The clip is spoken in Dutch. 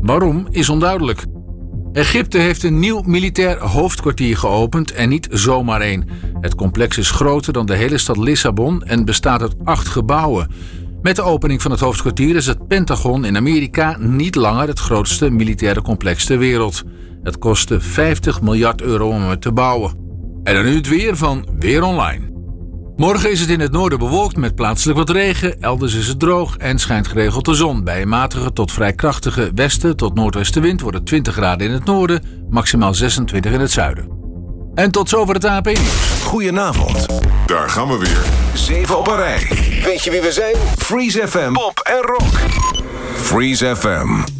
Waarom is onduidelijk. Egypte heeft een nieuw militair hoofdkwartier geopend en niet zomaar één. Het complex is groter dan de hele stad Lissabon en bestaat uit 8 gebouwen. Met de opening van het hoofdkwartier is het Pentagon in Amerika niet langer het grootste militaire complex ter wereld. Het kostte €50 miljard om het te bouwen. En dan nu het weer van Weer Online. Morgen is het in het noorden bewolkt met plaatselijk wat regen. Elders is het droog en schijnt geregeld de zon. Bij een matige tot vrij krachtige westen tot noordwestenwind wordt het 20 graden in het noorden, maximaal 26 in het zuiden. En tot zover het ANP-nieuws. Goedenavond. Daar gaan we weer. 7 op een rij. Weet je wie we zijn? Freeze FM, pop en rock. Freeze FM.